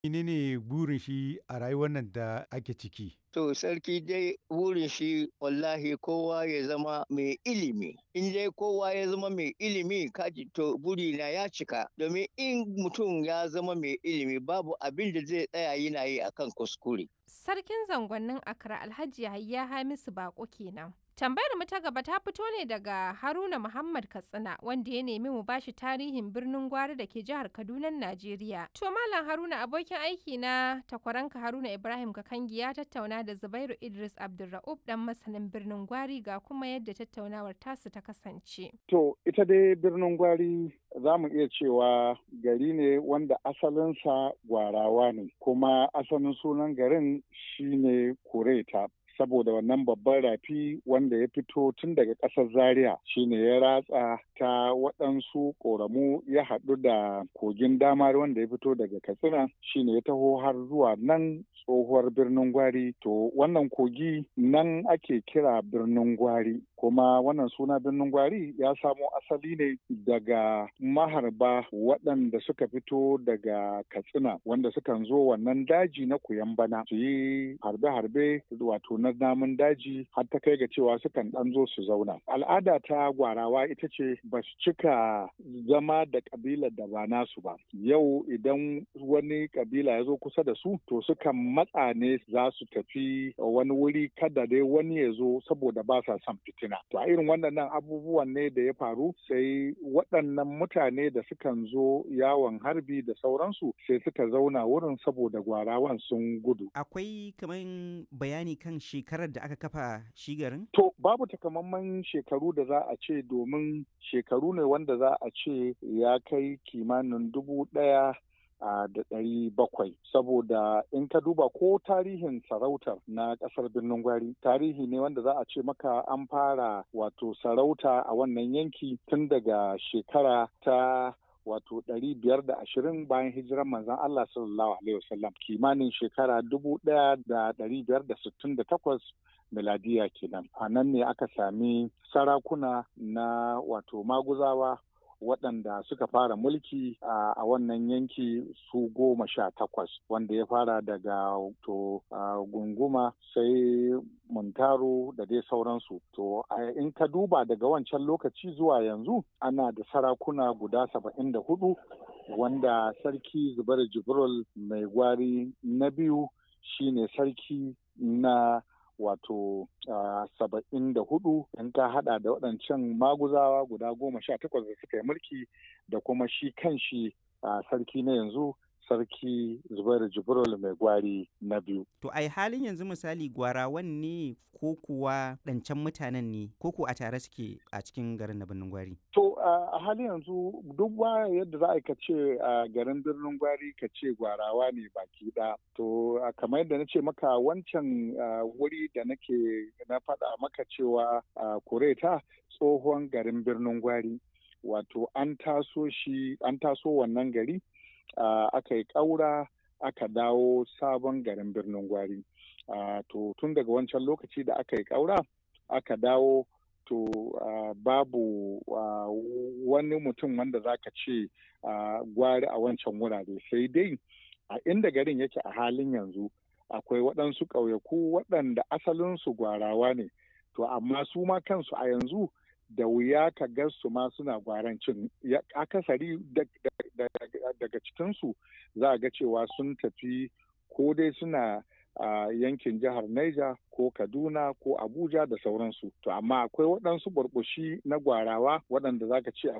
Menene burin shi a rayuwar nan da ake ciki? To sarki dai burin shi wallahi kowa ya zama mai ilimi. In dai kowa ya zama mai ilimi kaji to burina ya cika. Domin in mutum ya zama mai ilimi babu abin da zai tsaya yana yi akan kuskure. Sarkin zangonnin Accra Alhaji Yahaya Hamisu Bako kenan. Tambayar mu ta gaba ta fito ne daga Haruna Muhammad Katsina wanda ya nemi mu bashi tarihin birnin Gwari da ke jihar Kaduna, Najeriya. To Malam Haruna abokin aiki na takwaranka Haruna Ibrahim Kakangi ya tattauna da Zubairu Idris Abdulra'ub dan masanin birnin Gwari ga kuma yadda tattaunawar tasu ta kasance. To ita dai birnin Gwari za mu iya cewa gari ne wanda asalinsa gwarawa ne kuma asalin sunan garin shine Kureta. Saboda wannan babban rafi wanda ya fito tun daga ƙasar Zaria shine ya ratsa ta waɗansu ƙoramu ya haɗu da kogin damar wanda ya fito daga Katsina shine ya taho har zuwa nan tsohuwar birnin Gwari. To wannan kogi nan ake kira birnin Gwari. Kuma wannan suna birnin Gwari ya samo asali ne daga maharba waɗanda suka fito daga Katsina wanda sukan zo wannan daji na Kuyambana su yi harbe-harbe wato na namun daji har ta kai ga cewa sukan ɗan zo su zauna. Al'ada ta gwarawa ita ce ba su cika zama da ƙabilar da ba nasu ba. Yau idan wani ƙabila ya zo kusa da su to sukan matsa ne za su tafi wani wuri kada dai wani ya zo saboda ba sa son fitina. To a irin waɗannan abubuwan ne da ya faru sai waɗannan mutane da sukan zo yawon harbi da sauransu sai suka zauna wurin saboda gwarawan sun gudu. Akwai kaman bayani kan shekarar da aka kafa shi garin? To babu takamaiman shekaru da za a ce domin shekaru ne wanda za a ce ya kai kimanin 1700 saboda in ka duba ko tarihin sarautar na ƙasar birnin Gwari tarihi ne wanda za a ce maka an fara wato sarauta a wannan yanki tun daga shekara ta wato 520 bayan hijiran manzon Allah sallallahu alaihi wasallam kimanin shekara 1568 miladiya kenan. A nan ne aka sami sarakuna na wato maguzawa waɗanda suka fara mulki a wannan yanki su 18 wanda ya fara daga gunguma sai muntaro da dai sauransu. To in ka duba daga wancan lokaci zuwa yanzu ana da sarakuna guda 74 wanda sarki Zubairu Jibril mai Gwari na biyu shine sarki na wato 74 in ka hada da waɗancan maguzawa guda 18 da suka yi mulki da kuma shi kanshi sarki na yanzu sarki Zubairu Jibril mai Gwari na biyu. To ai halin yanzu misali gwarawan ne ko kuwa ɗancan mutanen ne ko ku a tare suke a cikin garin na birnin Gwari? To a halin yanzu duk ba yadda za a ce a garin birnin Gwari ka ce gwarawa ne baki ɗaya. To kamar yadda na ce maka wancan wuri da na faɗa maka cewa Kureta tsohon garin birnin Gwari. Wato an taso wannan gari aka yi ƙaura aka dawo sabon garin birnin Gwari. To tun daga wancan lokaci da aka yi ƙaura aka dawo to babu wani mutum wanda za ka ce Gwari a wancan wurare sai dai a inda garin yake a halin yanzu akwai waɗansu ƙauyaku waɗanda asalinsu gwarawa ne to amma su ma kansu a yanzu da wuya ka ga su ma suna gwarancin akasari daga cikinsu za a ga cewa sun tafi ko dai suna yankin jihar Niger ko Kaduna ko Abuja da sauransu. To amma akwai waɗansu burbushi na gwarawa waɗanda za ka ce